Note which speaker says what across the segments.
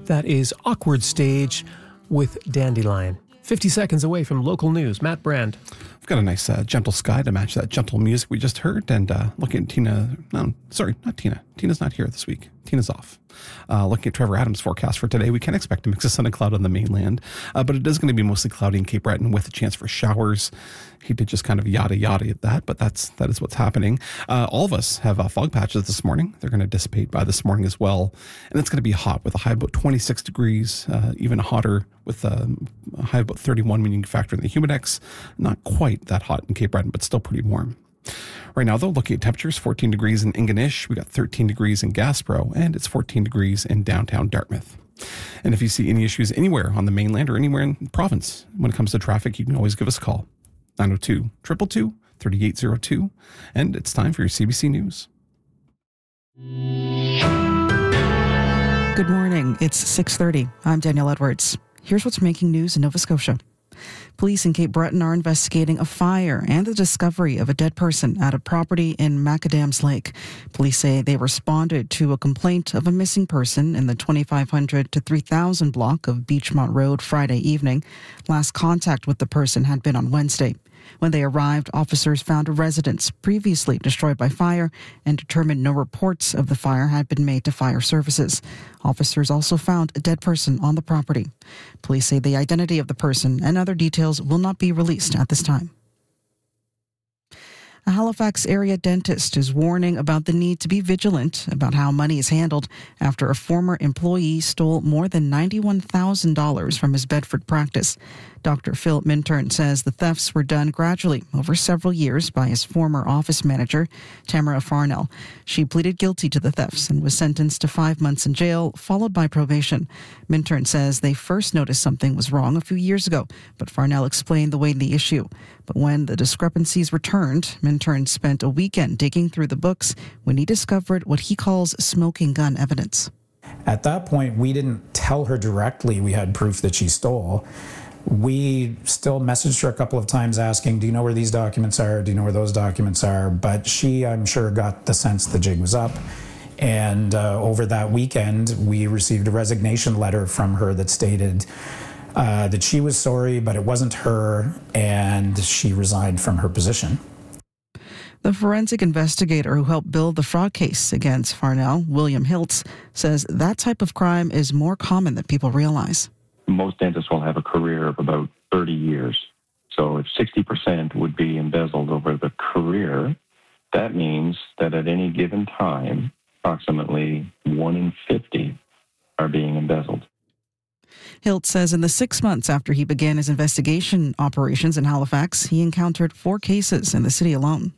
Speaker 1: That is Awkward Stage with Dandelion. 50 seconds away from local news. Matt Brand.
Speaker 2: We've got a nice gentle sky to match that gentle music we just heard. And looking at Tina. No, sorry, not Tina. Tina's not here this week. Tina's off. Looking at Trevor Adams' forecast for today, we can expect a mix of sun and cloud on the mainland, but it is going to be mostly cloudy in Cape Breton with a chance for showers. He did just kind of yada at that, but that is what's happening. All of us have fog patches this morning. They're going to dissipate by this morning as well, and it's going to be hot with a high of about 26 degrees, even hotter with a high of about 31 when you factor in the humidex. Not quite that hot in Cape Breton, but still pretty warm. Right now, though, looking at temperatures, 14 degrees in Ingonish, we got 13 degrees in Gaspro, and it's 14 degrees in downtown Dartmouth. And if you see any issues anywhere on the mainland or anywhere in the province when it comes to traffic, you can always give us a call. 902-222-3802. And it's time for your CBC News.
Speaker 3: Good morning. It's 6:30. I'm Danielle Edwards. Here's what's making news in Nova Scotia. Police in Cape Breton are investigating a fire and the discovery of a dead person at a property in Macadams Lake. Police say they responded to a complaint of a missing person in the 2500 to 3000 block of Beachmont Road Friday evening. Last contact with the person had been on Wednesday. When they arrived, officers found a residence previously destroyed by fire and determined no reports of the fire had been made to fire services. Officers also found a dead person on the property. Police say the identity of the person and other details will not be released at this time. A Halifax area dentist is warning about the need to be vigilant about how money is handled after a former employee stole more than $91,000 from his Bedford practice. Dr. Phil Minturn says the thefts were done gradually over several years by his former office manager, Tamara Farnell. She pleaded guilty to the thefts and was sentenced to 5 months in jail, followed by probation. Minturn says they first noticed something was wrong a few years ago, but Farnell explained the way the issue. But when the discrepancies returned, Minturn spent a weekend digging through the books when he discovered what he calls smoking gun evidence.
Speaker 4: At that point, we didn't tell her directly we had proof that she stole. We still messaged her a couple of times asking, do you know where these documents are? Do you know where those documents are? But she, I'm sure, got the sense the jig was up. And over that weekend, we received a resignation letter from her that stated that she was sorry, but it wasn't her, and she resigned from her position.
Speaker 3: The forensic investigator who helped build the fraud case against Farnell, William Hiltz, says that type of crime is more common than people realize.
Speaker 5: Most dentists will have a career of about 30 years. So if 60% would be embezzled over the career, that means that at any given time, approximately 1 in 50 are being embezzled.
Speaker 3: Hilt says in the 6 months after he began his investigation operations in Halifax, he encountered 4 cases in the city alone.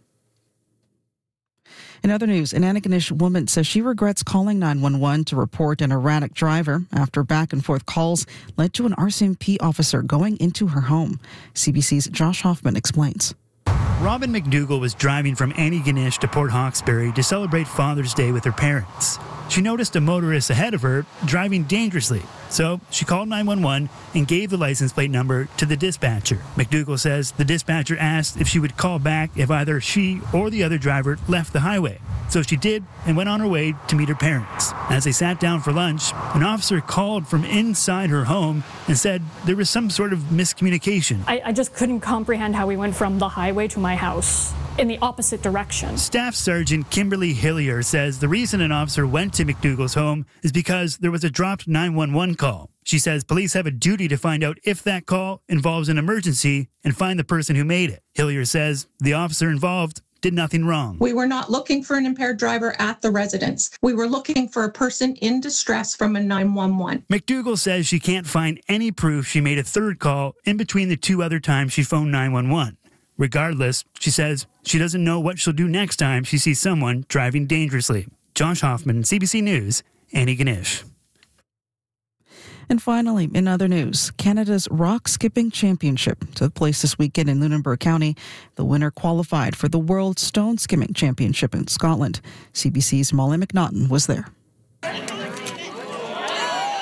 Speaker 3: In other news, an Antigonish woman says she regrets calling 911 to report an erratic driver after back-and-forth calls led to an RCMP officer going into her home. CBC's Josh Hoffman explains.
Speaker 6: Robin McDougall was driving from Antigonish to Port Hawkesbury to celebrate Father's Day with her parents. She noticed a motorist ahead of her driving dangerously, so she called 911 and gave the license plate number to the dispatcher. McDougall says the dispatcher asked if she would call back if either she or the other driver left the highway. So she did and went on her way to meet her parents. As they sat down for lunch, an officer called from inside her home and said there was some sort of miscommunication.
Speaker 7: I just couldn't comprehend how we went from the highway to my house in the opposite direction.
Speaker 6: Staff Sergeant Kimberly Hillier says the reason an officer went to McDougall's home is because there was a dropped 911 call. She says police have a duty to find out if that call involves an emergency and find the person who made it. Hillier says the officer involved did nothing wrong.
Speaker 8: We were not looking for an impaired driver at the residence. We were looking for a person in distress from a 911.
Speaker 6: McDougall says she can't find any proof she made a third call in between the 2 other times she phoned 911. Regardless, she says she doesn't know what she'll do next time she sees someone driving dangerously. Josh Hoffman, CBC News, Antigonish.
Speaker 3: And finally, in other news, Canada's Rock Skipping Championship took place this weekend in Lunenburg County. The winner qualified for the World Stone Skimming Championship in Scotland. CBC's Molly McNaughton was there.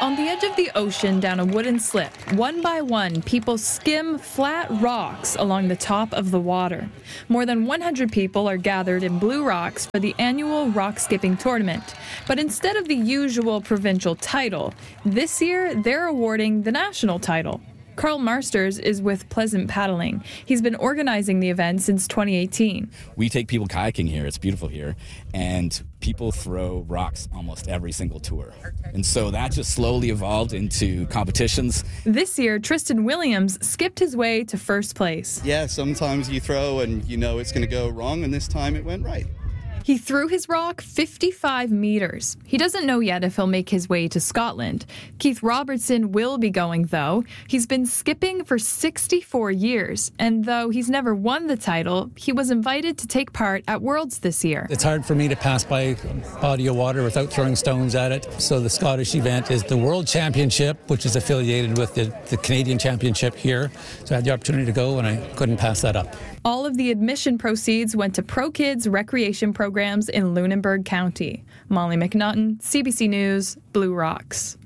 Speaker 9: On the edge of the ocean down a wooden slip, one by one, people skim flat rocks along the top of the water. More than 100 people are gathered in Blue Rocks for the annual rock skipping tournament. But instead of the usual provincial title, this year they're awarding the national title. Carl Marsters is with Pleasant Paddling. He's been organizing the event since 2018.
Speaker 10: We take people kayaking here. It's beautiful here. And people throw rocks almost every single tour. And so that just slowly evolved into competitions.
Speaker 9: This year, Tristan Williams skipped his way to first place.
Speaker 11: Yeah, sometimes you throw and you know it's going to go wrong, and this time it went right.
Speaker 9: He threw his rock 55 meters. He doesn't know yet if he'll make his way to Scotland. Keith Robertson will be going, though. He's been skipping for 64 years, and though he's never won the title, he was invited to take part at Worlds this year.
Speaker 12: It's hard for me to pass by a body of water without throwing stones at it. So the Scottish event is the World Championship, which is affiliated with the Canadian Championship here. So I had the opportunity to go, and I couldn't pass that up.
Speaker 9: All of the admission proceeds went to Pro Kids recreation programs in Lunenburg County. Molly McNaughton, CBC News, Blue Rocks.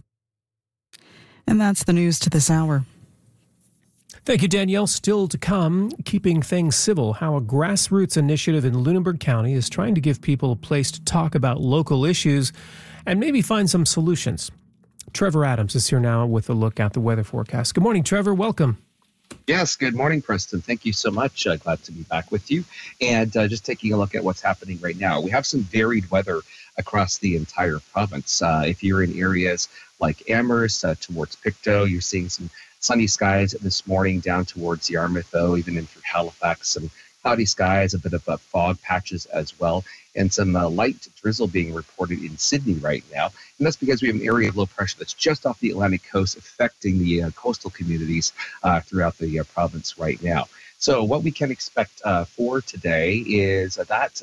Speaker 3: And that's the news to this hour.
Speaker 1: Thank you, Danielle. Still to come, keeping things civil, how a grassroots initiative in Lunenburg County is trying to give people a place to talk about local issues and maybe find some solutions. Trevor Adams is here now with a look at the weather forecast. Good morning, Trevor. Welcome.
Speaker 13: Yes, good morning, Preston. Thank you so much. Glad to be back with you. And just taking a look at what's happening right now. We have some varied weather across the entire province. If you're in areas like Amherst, towards Pictou, you're seeing some sunny skies this morning down towards Yarmouth, though, even in through Halifax. Some cloudy skies, a bit of fog patches as well, and some light drizzle being reported in Sydney right now. And that's because we have an area of low pressure that's just off the Atlantic coast affecting the coastal communities throughout the province right now. So what we can expect for today is that,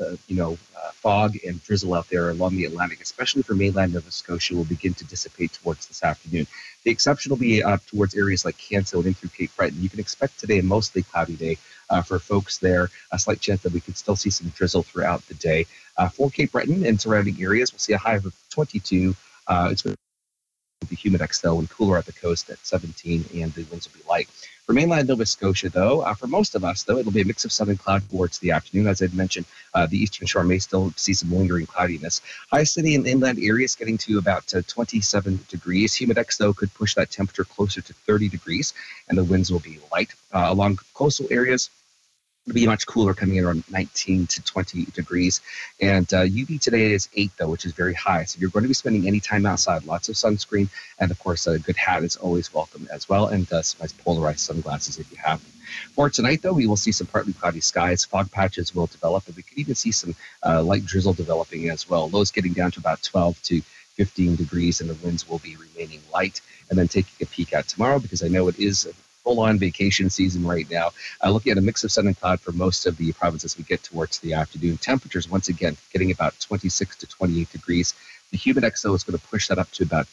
Speaker 13: fog and drizzle out there along the Atlantic, especially for mainland Nova Scotia, will begin to dissipate towards this afternoon. The exception will be towards areas like Canso and in through Cape Breton. You can expect today a mostly cloudy day for folks there. A slight chance that we could still see some drizzle throughout the day. For Cape Breton and surrounding areas, we'll see a high of 22. It's going to be humidex, though, and cooler at the coast at 17, and the winds will be light. For mainland Nova Scotia, though, for most of us, though, it'll be a mix of sun and cloud towards the afternoon. As I'd mentioned, the eastern shore may still see some lingering cloudiness. High city and inland areas getting to about 27 degrees. Humidex, though, could push that temperature closer to 30 degrees, and the winds will be light. Along coastal areas, it'll be much cooler, coming in around 19 to 20 degrees. And UV today is 8, though, which is very high. So if you're going to be spending any time outside, lots of sunscreen. And, of course, a good hat is always welcome as well. And some nice polarized sunglasses if you have them. For tonight, though, we will see some partly cloudy skies. Fog patches will develop. And we could even see some light drizzle developing as well. Lows getting down to about 12 to 15 degrees. And the winds will be remaining light. And then taking a peek at tomorrow, because I know it is full-on vacation season right now. Looking at a mix of sun and cloud for most of the province as we get towards the afternoon. Temperatures, once again, getting about 26 to 28 degrees. The humidex, though, is going to push that up to about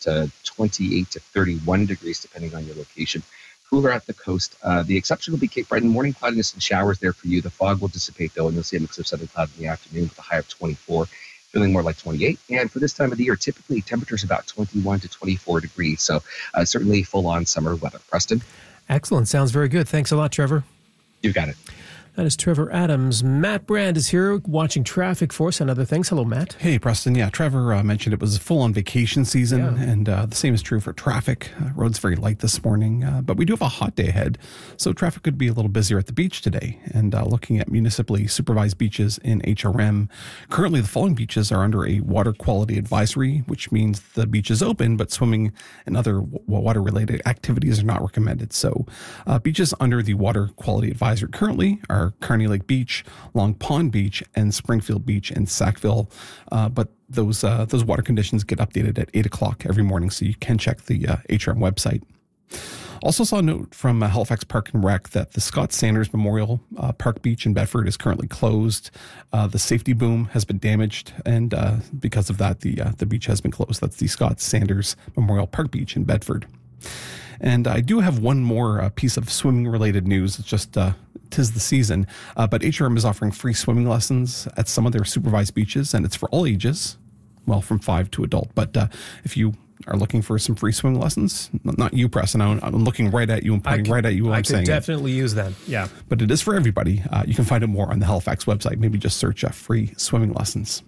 Speaker 13: 28 to 31 degrees, depending on your location. Cooler at the coast. The exception will be Cape Breton. Morning cloudiness and showers there for you. The fog will dissipate, though, and you'll see a mix of sun and cloud in the afternoon with a high of 24. Feeling more like 28. And for this time of the year, typically temperatures about 21 to 24 degrees. So certainly full-on summer weather. Preston?
Speaker 1: Excellent. Sounds very good. Thanks a lot, Trevor.
Speaker 13: You got it.
Speaker 1: That is Trevor Adams. Matt Brand is here watching traffic for us and other things. Hello, Matt.
Speaker 2: Hey, Preston. Yeah, Trevor mentioned it was full-on vacation season, and the same is true for traffic. Road's very light this morning, but we do have a hot day ahead, so traffic could be a little busier at the beach today. And looking at municipally supervised beaches in HRM, currently the following beaches are under a water quality advisory, which means the beach is open, but swimming and other water-related activities are not recommended. So beaches under the water quality advisory currently are Kearney Lake Beach, Long Pond Beach, and Springfield Beach in Sackville. But those water conditions get updated at 8 o'clock every morning, so you can check the HRM website. Also saw a note from Halifax Park and Rec that the Scott Sanders Memorial Park Beach in Bedford is currently closed. The safety boom has been damaged, and because of that, the beach has been closed. That's the Scott Sanders Memorial Park Beach in Bedford. And I do have one more piece of swimming-related news. It's just 'tis the season. But HRM is offering free swimming lessons at some of their supervised beaches, and it's for all ages, well, from 5 to adult. But if you are looking for some free swimming lessons, not you, Preston. I'm looking right at you and pointing right at you while I'm saying it.
Speaker 1: I could definitely use them. Yeah.
Speaker 2: But it is for everybody. You can find out more on the Halifax website. Maybe just search free swimming lessons.